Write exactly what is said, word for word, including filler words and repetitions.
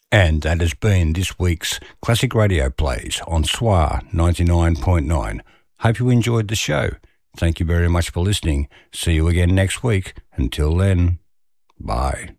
And that has been this week's Classic Radio Plays on S W R ninety-nine point nine. Hope you enjoyed the show. Thank you very much for listening. See you again next week. Until then, bye.